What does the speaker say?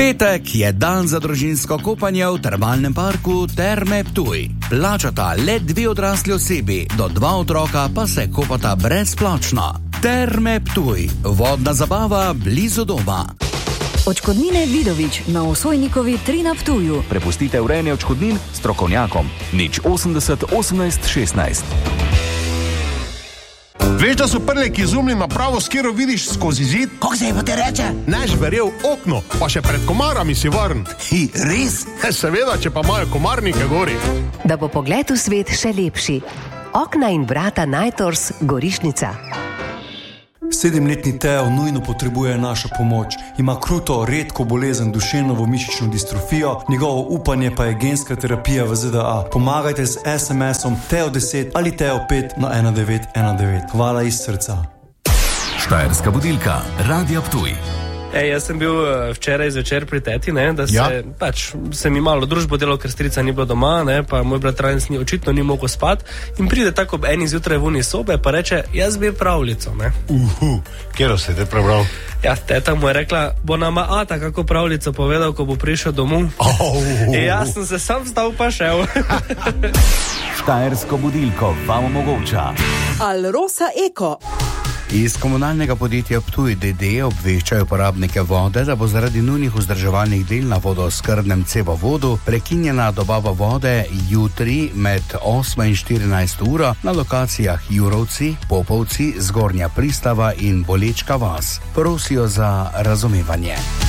Petek je dan za družinsko kopanje v termalnem parku Terme Ptuj. Plačata le 2 odrasli osebi, do 2 otroka pa se kopata brezplačno. Terme Ptuj, vodna zabava blizu doma. Odškodnine Vidovič na Osojnikovi 3 na Ptuju. Prepustite urejanje odškodnin strokovnjakom. 080 18 16. Veš, da so prleki izumili napravo, s katero vidiš skozi zid? Kako se je pa te reče? Neš verjel okno, pa še pred komarami si varen. Res? Seveda, če pa imajo komarnike gori. Da bo pogled v svet še lepši. Okna in vrata Najtors Gorišnica. 7-letni Teo nujno potrebuje našo pomoč. Ima kruto, redko bolezen duševno-mišično distrofijo, njegovo upanje pa je genska terapija v ZDA. Pomagajte z SMS-om Teo10 ali Teo5 na 1919. Hvala iz srca. Štajerska budilka, Radio Ptuj. Jaz sem bil včeraj zvečer pri teti, da se mi malo družbo delal, ker strica ni bila doma, pa moj bratranec očitno ni mogel spati in pride tako ob 1 zjutraj v uni sobe pa reče, jaz bi pravljico. Kjero se te prebral? Ja, teta mu je rekla, bo nama ata kako pravljico povedal, ko bo prišel domov. Jaz sem se sam vstal pa šel. Štajersko budilko vam omogoča Alrosa Eko. Iz komunalnega podjetja Ptuj d.d. obveščajo uporabnike vode, da bo zaradi nujnih vzdrževalnih del na vodooskrbnem cevovodu prekinjena dobava vode jutri med 8 in 14 uro na lokacijah Jurovci, Popovci, Zgornja Pristava in Bolečka vas. Prosijo za razumevanje.